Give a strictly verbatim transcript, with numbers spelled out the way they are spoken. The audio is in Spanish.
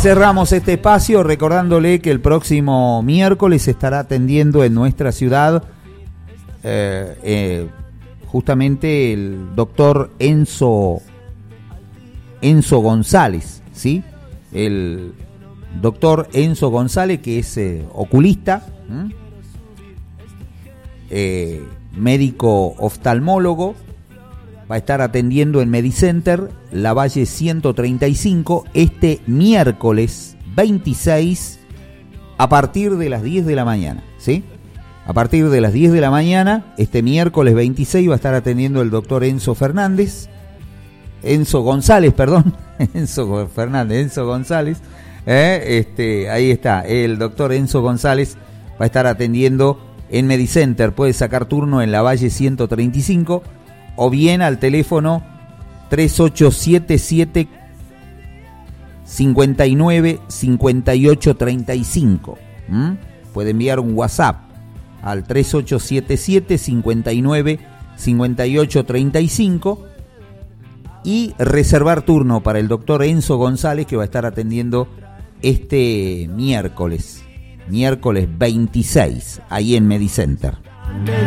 cerramos este espacio recordándole que el próximo miércoles estará atendiendo en nuestra ciudad eh, eh, justamente el doctor Enzo Enzo González, ¿sí? El doctor Enzo González, que es eh, oculista, ¿m? Eh, médico oftalmólogo, va a estar atendiendo en Medicenter, Lavalle ciento treinta y cinco, este miércoles veintiséis a partir de las diez de la mañana, ¿sí? A partir de las diez de la mañana, este miércoles veintiséis va a estar atendiendo el doctor Enzo Fernández, Enzo González, perdón, Enzo Fernández, Enzo González, eh, este, ahí está, el doctor Enzo González va a estar atendiendo en Medicenter. Puede sacar turno en Lavalle ciento treinta y cinco o bien al teléfono tres ocho siete siete, cinco nueve, cinco ocho tres cinco. ¿Mm? Puede enviar un WhatsApp al tres ocho siete siete, cinco nueve, cinco ocho tres cinco y reservar turno para el doctor Enzo González, que va a estar atendiendo este miércoles, miércoles veintiséis, ahí en Medicenter.